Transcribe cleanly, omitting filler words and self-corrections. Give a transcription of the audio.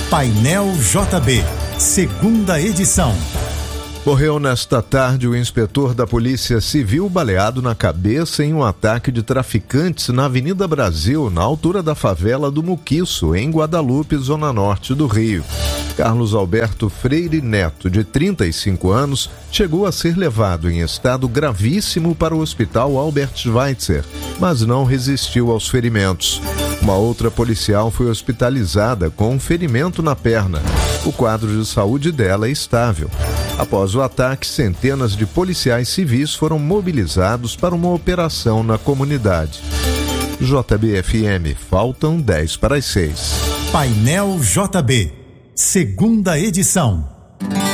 Painel JB, segunda edição. Morreu nesta tarde o inspetor da Polícia Civil baleado na cabeça em um ataque de traficantes na Avenida Brasil, na altura da favela do Muquiço, em Guadalupe, zona norte do Rio. Carlos Alberto Freire Neto, de 35 anos, chegou a ser levado em estado gravíssimo para o Hospital Albert Schweitzer, mas não resistiu aos ferimentos. Uma outra policial foi hospitalizada com um ferimento na perna. O quadro de saúde dela é estável. Após o ataque, centenas de policiais civis foram mobilizados para uma operação na comunidade. JB-FM, faltam 10 para as 6. Painel JB, segunda edição.